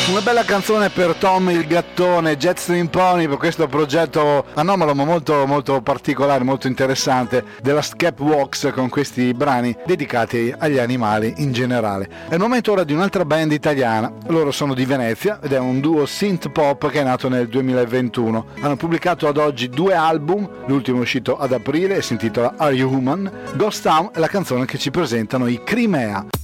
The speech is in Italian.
Una bella canzone per Tom il gattone, Jetstream Pony, per questo progetto anomalo ma molto molto particolare, molto interessante della Skepworks, con questi brani dedicati agli animali in generale. È il momento ora di un'altra band italiana. Loro sono di Venezia ed è un duo synth pop che è nato nel 2021. Hanno pubblicato ad oggi 2 album, l'ultimo è uscito ad aprile e si intitola Are You Human? Ghost Town è la canzone che ci presentano i Crimea.